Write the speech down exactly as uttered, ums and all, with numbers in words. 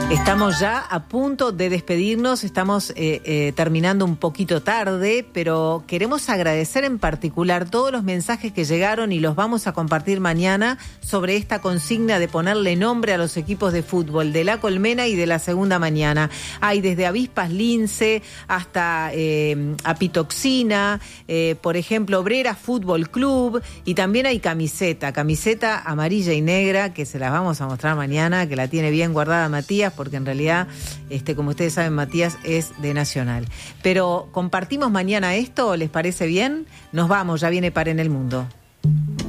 Estamos ya a punto de despedirnos, estamos eh, eh, terminando un poquito tarde, pero queremos agradecer en particular todos los mensajes que llegaron y los vamos a compartir mañana sobre esta consigna de ponerle nombre a los equipos de fútbol de La Colmena y de la Segunda Mañana. Hay desde Avispas Lince hasta eh, Apitoxina, eh, por ejemplo, Obrera Fútbol Club, y también hay camiseta, camiseta amarilla y negra, que se las vamos a mostrar mañana, que la tiene bien guardada Matías, porque en realidad, este, como ustedes saben, Matías es de Nacional. Pero compartimos mañana esto, ¿les parece bien? Nos vamos, ya viene Par en el Mundo.